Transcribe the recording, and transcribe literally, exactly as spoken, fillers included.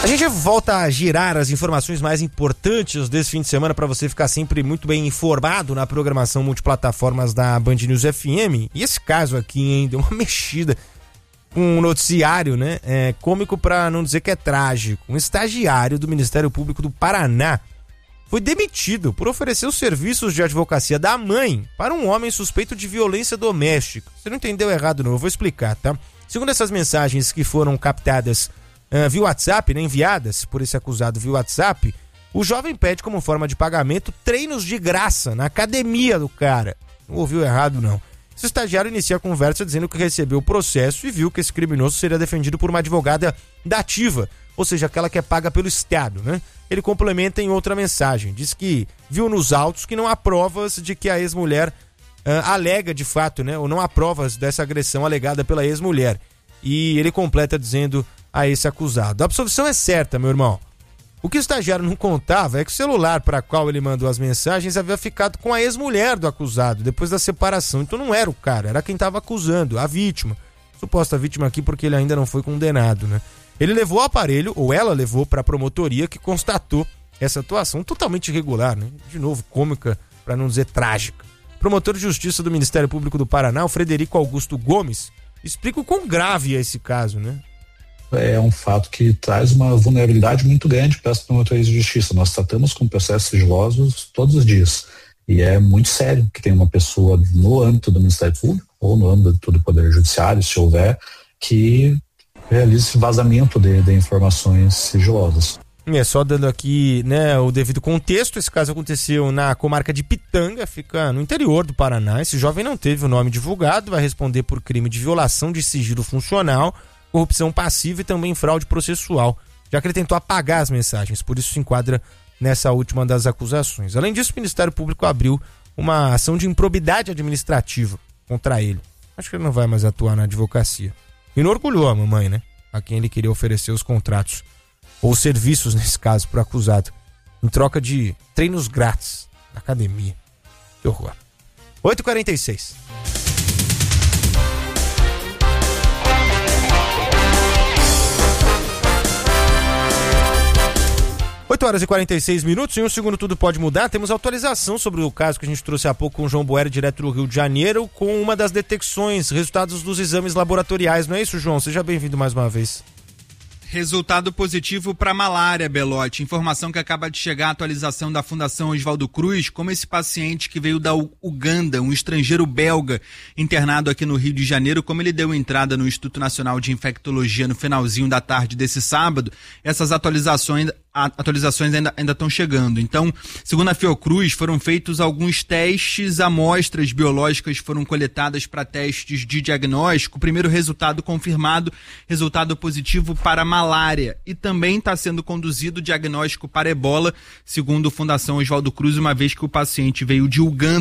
A gente volta a girar as informações mais importantes desse fim de semana para você ficar sempre muito bem informado na programação multiplataformas da Band News F M. E esse caso aqui, hein, deu uma mexida com um noticiário, né? É, cômico para não dizer que é trágico. Um estagiário do Ministério Público do Paraná foi demitido por oferecer os serviços de advocacia da mãe para um homem suspeito de violência doméstica. Você não entendeu errado não, eu vou explicar, tá? Segundo essas mensagens que foram captadas Uh, via WhatsApp, né, enviadas por esse acusado via WhatsApp, o jovem pede como forma de pagamento treinos de graça na academia do cara. Não ouviu errado, não. Esse estagiário inicia a conversa dizendo que recebeu o processo e viu que esse criminoso seria defendido por uma advogada da ativa, ou seja, aquela que é paga pelo Estado, né? Ele complementa em outra mensagem, diz que viu nos autos que não há provas de que a ex-mulher uh, alega de fato, né, ou não há provas dessa agressão alegada pela ex-mulher. E ele completa dizendo a esse acusado: a absolvição é certa, meu irmão. O que o estagiário não contava é que o celular para qual ele mandou as mensagens havia ficado com a ex-mulher do acusado, depois da separação. Então não era o cara, era quem estava acusando, a vítima. Suposta vítima aqui porque ele ainda não foi condenado, né? Ele levou o aparelho, ou ela levou para a promotoria, que constatou essa atuação totalmente irregular, né? De novo, cômica, para não dizer trágica. Promotor de Justiça do Ministério Público do Paraná, o Frederico Augusto Gomes, explica o quão grave é esse caso, né? É um fato que traz uma vulnerabilidade muito grande para as promotorias de justiça. Nós tratamos com processos sigilosos todos os dias. E é muito sério que tem uma pessoa no âmbito do Ministério Público ou no âmbito do Poder Judiciário, se houver, que realize esse vazamento de, de informações sigilosas. É, só dando aqui, né, o devido contexto, esse caso aconteceu na comarca de Pitanga, fica no interior do Paraná. Esse jovem não teve o nome divulgado, vai responder por crime de violação de sigilo funcional, corrupção passiva e também fraude processual, já que ele tentou apagar as mensagens, por isso se enquadra nessa última das acusações. Além disso, o Ministério Público abriu uma ação de improbidade administrativa contra ele. Acho que ele não vai mais atuar na advocacia. E não orgulhou a mamãe, né? A quem ele queria oferecer os contratos, ou serviços, nesse caso, para o acusado, em troca de treinos grátis na academia. Que horror. oito e quarenta e seis. oito horas e quarenta e seis minutos, em um segundo tudo pode mudar. Temos atualização sobre o caso que a gente trouxe há pouco com o João Boeri, direto do Rio de Janeiro, com uma das detecções, resultados dos exames laboratoriais. Não é isso, João? Seja bem-vindo mais uma vez. Resultado positivo para malária, Belotti. Informação que acaba de chegar, a atualização da Fundação Oswaldo Cruz, como esse paciente que veio da Uganda, um estrangeiro belga, internado aqui no Rio de Janeiro, como ele deu entrada no Instituto Nacional de Infectologia no finalzinho da tarde desse sábado, essas atualizações atualizações ainda ainda estão chegando. Então, segundo a Fiocruz, foram feitos alguns testes, amostras biológicas foram coletadas para testes de diagnóstico. O primeiro resultado confirmado, resultado positivo para malária. E também está sendo conduzido o diagnóstico para ebola, segundo a Fundação Oswaldo Cruz, uma vez que o paciente veio de Uganda.